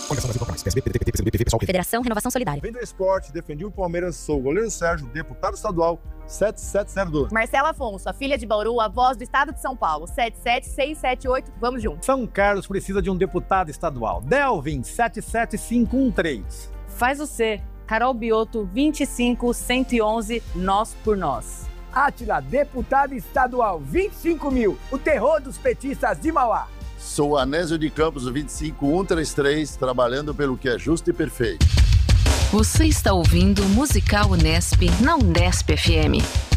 Federação Renovação Solidária. Vem do esporte, defendi o Palmeiras, sou o goleiro Sérgio, deputado estadual 7702. Marcela Afonso, a filha de Bauru, a voz do estado de São Paulo 77678, vamos juntos. São Carlos precisa de um deputado estadual. Delvin 77513. Faz o C. Carol Bioto 25111, Nós por Nós. Átila, deputado estadual 25.000, o terror dos petistas de Mauá. Sou Anésio de Campos 25133, trabalhando pelo que é justo e perfeito. Você está ouvindo Musical Unesp na Unesp FM.